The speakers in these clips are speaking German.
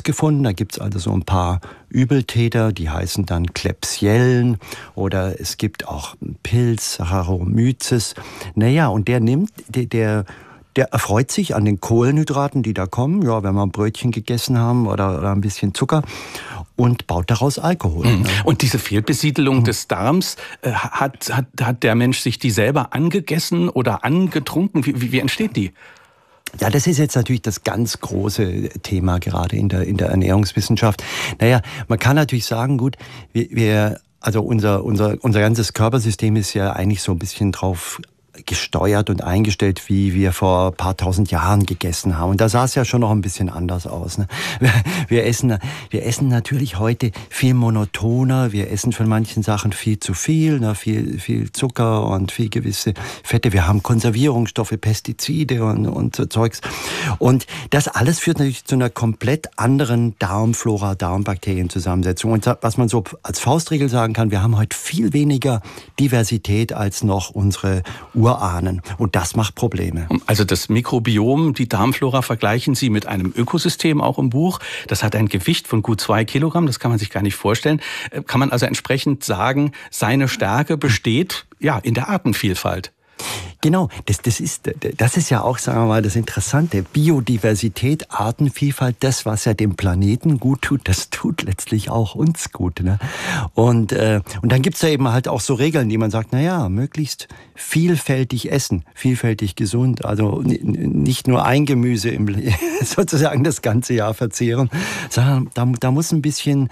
herausgefunden. Da gibt es also so ein paar Übeltäter, die heißen dann Klebsiellen, oder es gibt auch einen Pilz, Saccharomyces. Naja, und der erfreut sich an den Kohlenhydraten, die da kommen, ja, wenn wir ein Brötchen gegessen haben oder ein bisschen Zucker, und baut daraus Alkohol. Mhm. Und diese Fehlbesiedelung des Darms, hat der Mensch sich die selber angegessen oder angetrunken? Wie entsteht die? Ja, das ist jetzt natürlich das ganz große Thema gerade in der Ernährungswissenschaft. Naja, man kann natürlich sagen, gut, also unser ganzes Körpersystem ist ja eigentlich so ein bisschen drauf gesteuert und eingestellt, wie wir vor ein paar tausend Jahren gegessen haben. Und da sah es ja schon noch ein bisschen anders aus. Ne? Wir essen natürlich heute viel monotoner. Wir essen von manchen Sachen viel zu viel, ne? viel Zucker und viel gewisse Fette. Wir haben Konservierungsstoffe, Pestizide und so Zeugs. Und das alles führt natürlich zu einer komplett anderen Darmflora, Darmbakterienzusammensetzung. Und was man so als Faustregel sagen kann, wir haben heute viel weniger Diversität als noch unsere Urahnen. Und das macht Probleme. Also das Mikrobiom, die Darmflora, vergleichen Sie mit einem Ökosystem auch im Buch. Das hat ein Gewicht von gut 2 Kilogramm. Das kann man sich gar nicht vorstellen. Kann man also entsprechend sagen, seine Stärke besteht ja in der Artenvielfalt. Genau, das ist ja auch, sagen wir mal, das Interessante. Biodiversität, Artenvielfalt, das, was ja dem Planeten gut tut, das tut letztlich auch uns gut. Ne? Und dann gibt's da eben halt auch so Regeln, die man sagt, naja, möglichst vielfältig essen, vielfältig gesund, also nicht nur ein Gemüse sozusagen das ganze Jahr verzehren, sondern da muss ein bisschen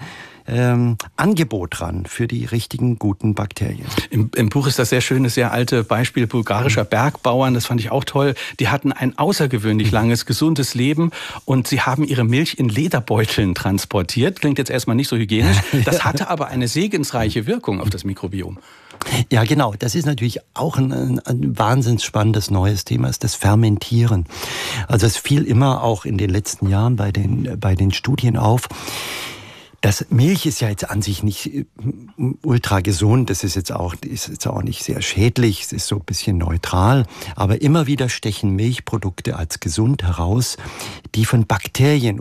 Angebot dran für die richtigen, guten Bakterien. Im Buch ist das sehr schöne, sehr alte Beispiel bulgarischer Bergbauern. Das fand ich auch toll. Die hatten ein außergewöhnlich langes, gesundes Leben und sie haben ihre Milch in Lederbeuteln transportiert. Klingt jetzt erstmal nicht so hygienisch. Das hatte aber eine segensreiche Wirkung auf das Mikrobiom. Ja, genau. Das ist natürlich auch ein wahnsinnig spannendes neues Thema, ist das Fermentieren. Also es fiel immer auch in den letzten Jahren bei den Studien auf. Das Milch ist ja jetzt an sich nicht ultra gesund, das ist jetzt auch nicht sehr schädlich, es ist so ein bisschen neutral, aber immer wieder stechen Milchprodukte als gesund heraus, die von Bakterien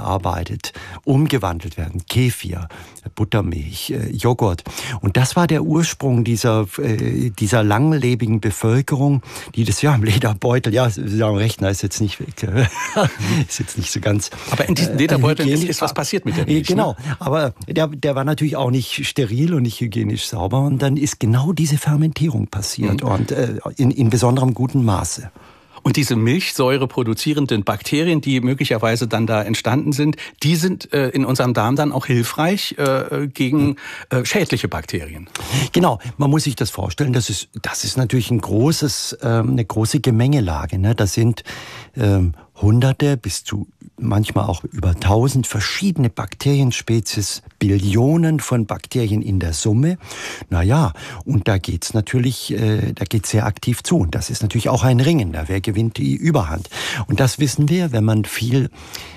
umgewandelt werden. Kefir, Buttermilch, Joghurt. Und das war der Ursprung dieser langlebigen Bevölkerung, die das ja im Lederbeutel, ja, Sie haben recht, ist jetzt nicht ist jetzt nicht so ganz. Aber in diesen Lederbeuteln ist was passiert mit der Milch. Genau. Ne? Aber der war natürlich auch nicht steril und nicht hygienisch sauber. Und dann ist genau diese Fermentierung passiert und in besonderem guten Maße. Und diese Milchsäure produzierenden Bakterien, die möglicherweise dann da entstanden sind, die sind in unserem Darm dann auch hilfreich gegen schädliche Bakterien. Genau, man muss sich das vorstellen, das ist natürlich eine große Gemengelage. Ne? Das sind Hunderte bis zu manchmal auch über 1000 verschiedene Bakterienspezies, Billionen von Bakterien in der Summe. Naja, und da geht's sehr aktiv zu. Und das ist natürlich auch ein Ringen. Wer gewinnt die Überhand? Und das wissen wir, wenn man viel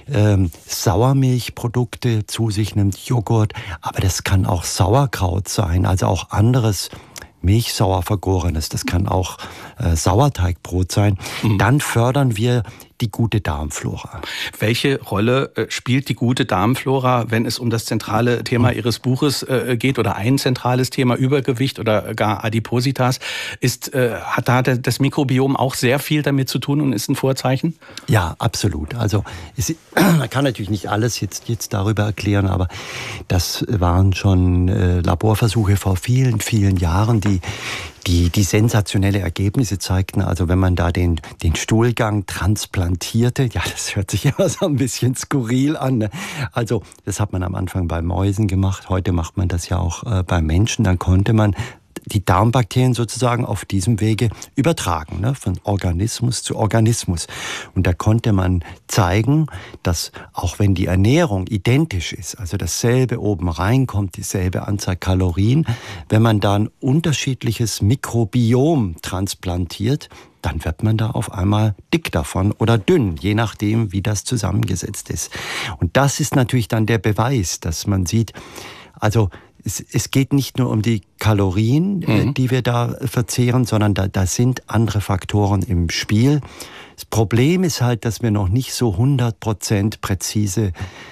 Sauermilchprodukte zu sich nimmt, Joghurt, aber das kann auch Sauerkraut sein, also auch anderes Milchsauer vergorenes, das kann auch Sauerteigbrot sein. Dann fördern wir die gute Darmflora. Welche Rolle spielt die gute Darmflora, wenn es um das zentrale Thema Ihres Buches geht oder ein zentrales Thema, Übergewicht oder gar Adipositas? Hat da das Mikrobiom auch sehr viel damit zu tun und ist ein Vorzeichen? Ja, absolut. Also man kann natürlich nicht alles jetzt darüber erklären, aber das waren schon Laborversuche vor vielen, vielen Jahren, die sensationelle Ergebnisse zeigten. Also wenn man da den Stuhlgang transplantierte, ja, das hört sich immer so ein bisschen skurril an. Ne? Also das hat man am Anfang bei Mäusen gemacht, heute macht man das ja auch bei Menschen. Dann konnte man die Darmbakterien sozusagen auf diesem Wege übertragen, ne? Von Organismus zu Organismus. Und da konnte man zeigen, dass auch wenn die Ernährung identisch ist, also dasselbe oben reinkommt, dieselbe Anzahl Kalorien, wenn man da ein unterschiedliches Mikrobiom transplantiert, dann wird man da auf einmal dick davon oder dünn, je nachdem, wie das zusammengesetzt ist. Und das ist natürlich dann der Beweis, dass man sieht, also es geht nicht nur um die Kalorien, die wir da verzehren, sondern da sind andere Faktoren im Spiel. Das Problem ist halt, dass wir noch nicht so 100% präzise